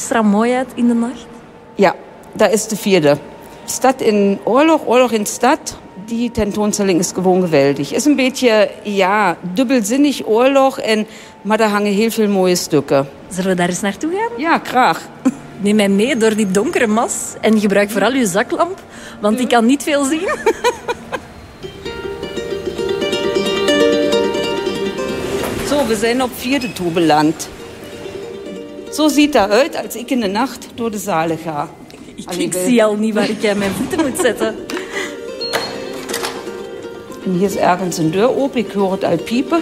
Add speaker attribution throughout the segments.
Speaker 1: extra mooi uit in de nacht?
Speaker 2: Ja, dat is de 4e. Stad in oorlog, oorlog in stad. Die tentoonstelling is gewoon geweldig. Is een beetje, ja, dubbelzinnig oorlog. Maar daar hangen heel veel mooie stukken.
Speaker 1: Zullen we daar eens naartoe gaan?
Speaker 2: Ja, graag.
Speaker 1: Neem mij mee door die donkere mas en gebruik vooral uw zaklamp, want ik kan niet veel zien.
Speaker 2: Zo, we zijn op 4e toe beland. Zo ziet dat uit als ik in de nacht door de zalen ga.
Speaker 1: Ik zie al niet waar ik mijn voeten moet zetten.
Speaker 2: En hier is ergens een deur open, ik hoor het al piepen.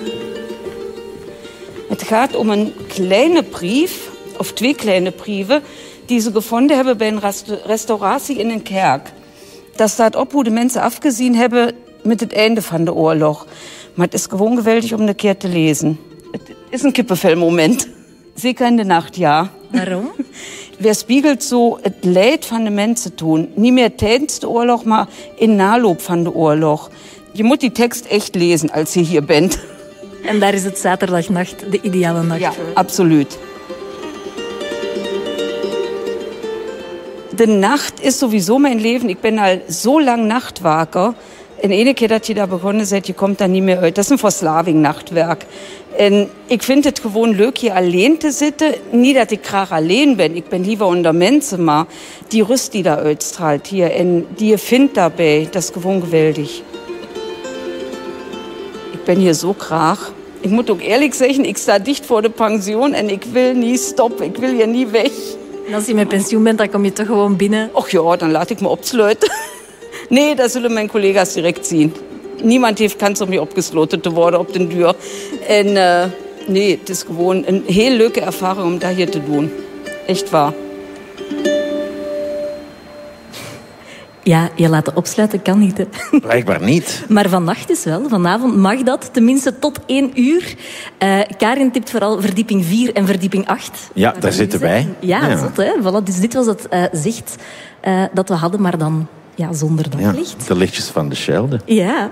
Speaker 2: Het gaat om een kleine brief, of 2 kleine brieven, die ze gevonden hebben bij een restauratie in een kerk. Daar staat op hoe de mensen afgezien hebben met het einde van de oorlog. Maar het is gewoon geweldig om een keer te lezen. Het is een kippenvelmoment. Zeker in de nacht, ja.
Speaker 1: Waarom?
Speaker 2: Weerspiegelt zo het leid van de mensen toen. Niet meer tijdens de oorlog, maar in naloop van de oorlog. Je moet die tekst echt lezen als je hier bent.
Speaker 1: En daar is het zaterdagnacht de ideale nacht
Speaker 2: ja,
Speaker 1: voor.
Speaker 2: Absoluut. De nacht is sowieso mijn leven. Ik ben al zo lang nachtwaker. En ene keer dat je daar begonnen bent, je komt daar niet meer uit. Dat is een verslaving, nachtwerk. En ik vind het gewoon leuk hier alleen te zitten. Niet dat ik graag alleen ben. Ik ben liever onder mensen. Maar die rust die daar uitstraalt hier en die je vindt daarbij, dat is gewoon geweldig. Ik ben hier zo graag. Ik moet ook eerlijk zeggen, ik sta dicht voor de pensioen en ik wil niet stoppen. Ik wil hier niet weg.
Speaker 1: En als je met pensioen bent, dan kom je toch gewoon binnen?
Speaker 2: Och ja, dan laat ik me opsluiten. Nee, dat zullen mijn collega's direct zien. Niemand heeft kans om hier opgesloten te worden op de deur. En nee, het is gewoon een heel leuke ervaring om dat hier te doen. Echt waar.
Speaker 1: Ja, je laten opsluiten kan niet, hè.
Speaker 3: Blijkbaar niet.
Speaker 1: Maar vannacht is wel. Vanavond mag dat, tenminste tot 1 uur. Karin tipt vooral verdieping 4 en verdieping 8.
Speaker 3: Ja, daar zitten wij.
Speaker 1: Ja, zot, hè. Voilà, dus dit was het zicht dat we hadden, maar dan zonder daglicht.
Speaker 3: Ja, de lichtjes van de Schelde.
Speaker 1: Ja.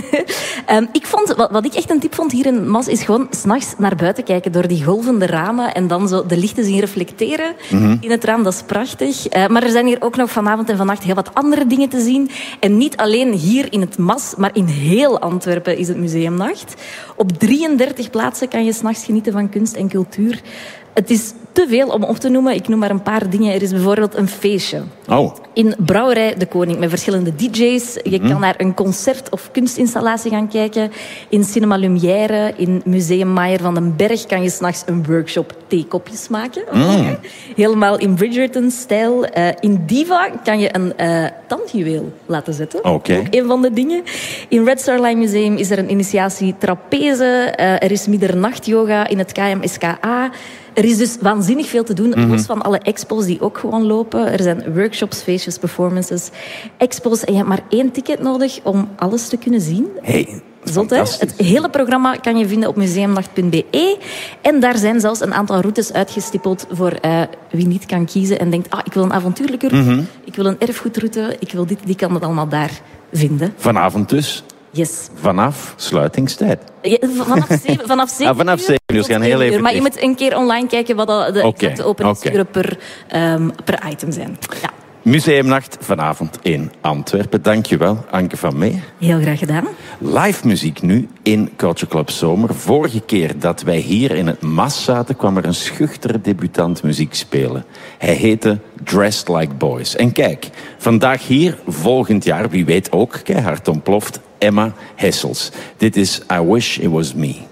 Speaker 1: Ik vond, wat ik echt een tip vond hier in Mas, is gewoon 's nachts naar buiten kijken door die golvende ramen en dan zo de lichten zien reflecteren in het raam. Dat is prachtig. Maar er zijn hier ook nog vanavond en vannacht heel wat andere dingen te zien. En niet alleen hier in het Mas, maar in heel Antwerpen is het museumnacht. Op 33 plaatsen kan je 's nachts genieten van kunst en cultuur. Het is te veel om op te noemen. Ik noem maar een paar dingen. Er is bijvoorbeeld een feestje.
Speaker 3: Oh.
Speaker 1: In Brouwerij De Koning met verschillende DJ's. Je kan naar een concert- of kunstinstallatie gaan kijken. In Cinema Lumière, in Museum Maier van den Berg kan je 's nachts een workshop theekopjes maken. Helemaal in Bridgerton-stijl. In Diva kan je een tandjuweel laten zetten.
Speaker 3: Okay.
Speaker 1: Ook een van de dingen. In Red Star Line Museum is er een initiatie trapeze. Er is middernachtyoga in het KMSKA. Er is dus waanzinnig veel te doen, los van alle expos die ook gewoon lopen. Er zijn workshops, feestjes, performances, expos. En je hebt maar 1 ticket nodig om alles te kunnen zien.
Speaker 3: Hey,
Speaker 1: Zot, hè? Het hele programma kan je vinden op museumnacht.be. En daar zijn zelfs een aantal routes uitgestippeld voor wie niet kan kiezen en denkt, ik wil een avontuurlijke route, ik wil een erfgoedroute, ik wil dit, die kan het allemaal daar vinden.
Speaker 3: Vanavond dus.
Speaker 1: Yes.
Speaker 3: Vanaf sluitingstijd.
Speaker 1: Ja, vanaf 7
Speaker 3: vanaf 7 uur. Gaan heel even
Speaker 1: maar je moet een keer online kijken wat de exacte openingsuren per item zijn. Ja.
Speaker 3: Museumnacht vanavond in Antwerpen. Dankjewel, Anke van Meer.
Speaker 1: Heel graag gedaan.
Speaker 3: Live muziek nu in Culture Club Zomer. Vorige keer dat wij hier in het Mas zaten, kwam er een schuchtere debutant muziek spelen. Hij heette Dressed Like Boys. En kijk, vandaag hier, volgend jaar, wie weet ook, keihard ontploft, Emma Hessels. Dit is I Wish It Was Me.